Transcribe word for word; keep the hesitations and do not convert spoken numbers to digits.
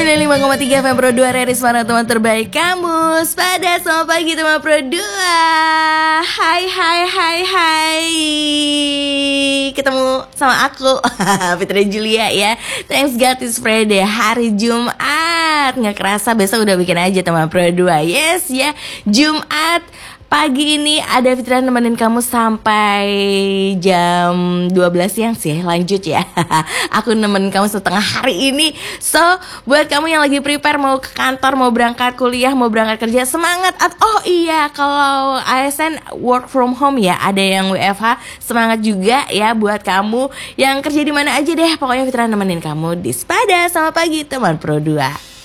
sembilan puluh lima koma tiga F M Pro dua, Reri suara teman terbaik kamu. Pada selamat pagi teman Pro dua. Hai hai hai hai. Ketemu sama aku Fitri Julia ya. Thanks God it's Friday, hari Jumat. Nggak kerasa besok udah bikin aja teman Pro dua. Yes ya, Jumat pagi ini ada Fitri nemenin kamu sampai jam dua belas siang sih. Lanjut ya. Aku nemenin kamu setengah hari ini. So, buat kamu yang lagi prepare mau ke kantor, mau berangkat kuliah, mau berangkat kerja, semangat. Oh iya, kalau A S N work from home ya, ada yang W F H, semangat juga ya buat kamu yang kerja di mana aja deh. Pokoknya Fitri nemenin kamu di Sepada. Selamat pagi teman Pro dua.